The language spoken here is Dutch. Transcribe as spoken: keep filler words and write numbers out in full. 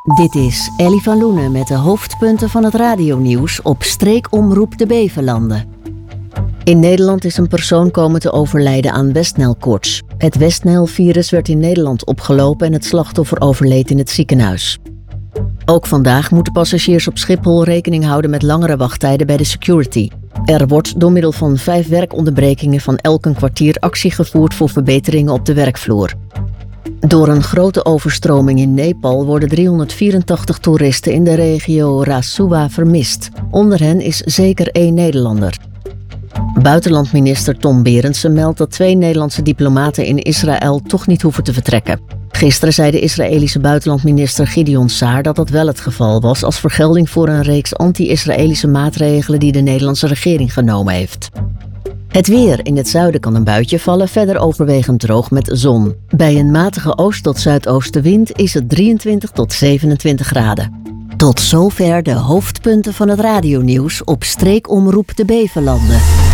Dit is Ellie van Loenen met de hoofdpunten van het radionieuws op streekomroep de Bevelanden. In Nederland is een persoon komen te overlijden aan Westnijlkoorts. Het Westnijlvirus werd in Nederland opgelopen en het slachtoffer overleed in het ziekenhuis. Ook vandaag moeten passagiers op Schiphol rekening houden met langere wachttijden bij de security. Er wordt door middel van vijf werkonderbrekingen van elk een kwartier actie gevoerd voor verbeteringen op de werkvloer. Door een grote overstroming in Nepal worden driehonderdvierentachtig toeristen in de regio Rasuwa vermist. Onder hen is zeker één Nederlander. Buitenlandminister Tom Berendsen meldt dat twee Nederlandse diplomaten in Israël toch niet hoeven te vertrekken. Gisteren zei de Israëlische buitenlandminister Gideon Saar dat dat wel het geval was als vergelding voor een reeks anti-Israëlische maatregelen die de Nederlandse regering genomen heeft. Het weer. In het zuiden kan een buitje vallen, verder overwegend droog met zon. Bij een matige oost- tot zuidoostenwind is het drieëntwintig tot zevenentwintig graden. Tot zover de hoofdpunten van het radionieuws op streekomroep de Bevelanden.